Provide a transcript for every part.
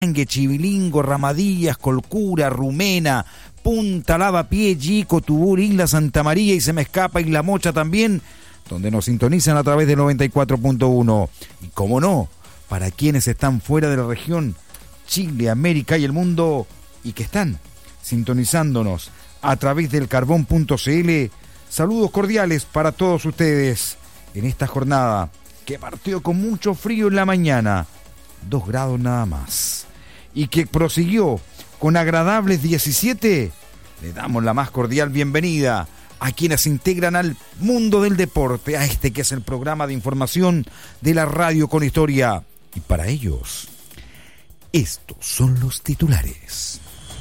Chivilingo, Ramadías, Colcura, Rumena, Punta Lavapié, Yico, Tubur, Isla Santa María y se me escapa Isla Mocha también, donde nos sintonizan a través del 94.1. Y como no, para quienes están fuera de la región, Chile, América y el mundo, y que están sintonizándonos a través del carbón.cl, saludos cordiales para todos ustedes en esta jornada que partió con mucho frío en la mañana, 2 grados nada más, y que prosiguió con agradables 17, le damos la más cordial bienvenida a quienes se integran al mundo del deporte, a este que es el programa de información de la Radio con Historia. Y para ellos, estos son los titulares.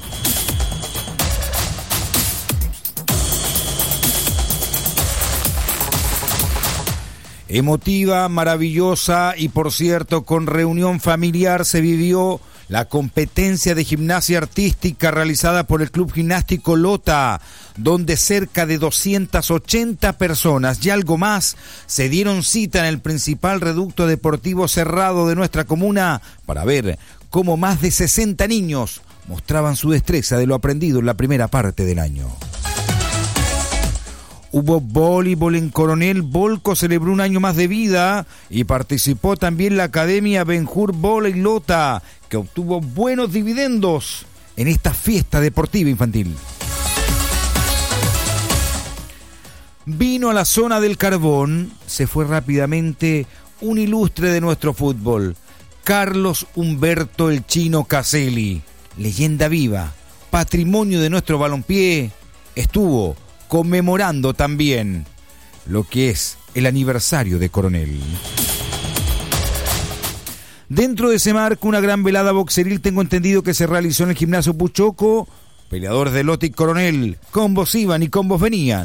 Emotiva, maravillosa y, por cierto, con reunión familiar se vivió la competencia de gimnasia artística realizada por el Club Gimnástico Lota, donde cerca de 280 personas y algo más se dieron cita en el principal reducto deportivo cerrado de nuestra comuna para ver cómo más de 60 niños mostraban su destreza de lo aprendido en la primera parte del año. Hubo voleibol en Coronel. Volco celebró un año más de vida y participó también la Academia Benjur Voley Lota, que obtuvo buenos dividendos en esta fiesta deportiva infantil. Vino a la zona del Carbón, se fue rápidamente un ilustre de nuestro fútbol, Carlos Humberto el Chino Caselli, leyenda viva, patrimonio de nuestro balompié, estuvo conmemorando también lo que es el aniversario de Coronel. Dentro de ese marco, una gran velada boxeril, tengo entendido que se realizó en el gimnasio Puchoco. Peleadores de Lota y Coronel, combos iban y combos venían.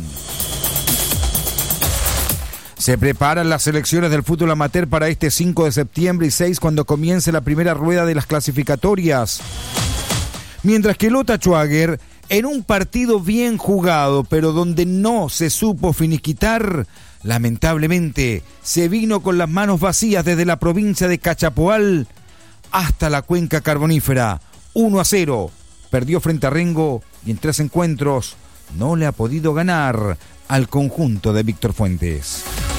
Se preparan las selecciones del fútbol amateur para este 5 de septiembre y 6 cuando comience la primera rueda de las clasificatorias. Mientras que Lota Schwager, en un partido bien jugado, pero donde no se supo finiquitar, lamentablemente se vino con las manos vacías desde la provincia de Cachapoal hasta la cuenca carbonífera. 1-0, perdió frente a Rengo y en 3 encuentros no le ha podido ganar al conjunto de Víctor Fuentes.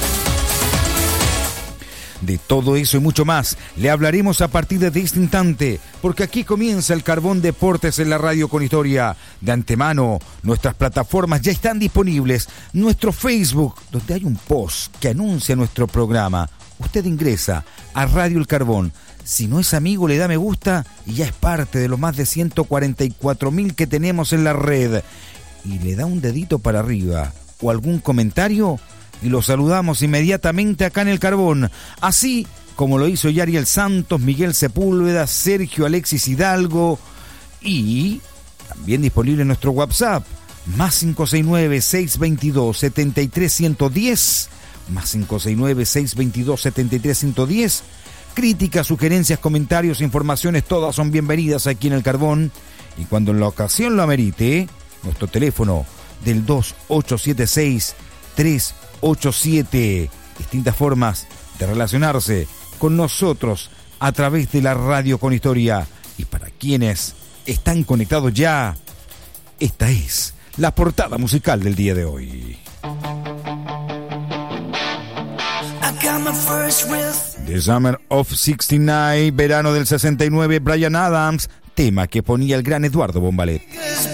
De todo eso y mucho más le hablaremos a partir de este instante, porque aquí comienza el Carbón Deportes en la Radio con Historia. De antemano, nuestras plataformas ya están disponibles. Nuestro Facebook, donde hay un post que anuncia nuestro programa. Usted ingresa a Radio El Carbón. Si no es amigo, le da me gusta y ya es parte de los más de 144.000 que tenemos en la red. Y le da un dedito para arriba o algún comentario y lo saludamos inmediatamente acá en El Carbón, así como lo hizo Yariel Santos, Miguel Sepúlveda, Sergio Alexis Hidalgo, y también disponible en nuestro WhatsApp, más 569-622-73110, más 569-622-73110. Críticas, sugerencias, comentarios, informaciones, todas son bienvenidas aquí en El Carbón, y cuando en la ocasión lo amerite, nuestro teléfono del 2876-387, distintas formas de relacionarse con nosotros a través de la Radio con Historia. Y para quienes están conectados ya, esta es la portada musical del día de hoy. The Summer of 69, verano del 69, Bryan Adams, tema que ponía el gran Eduardo Bombalet.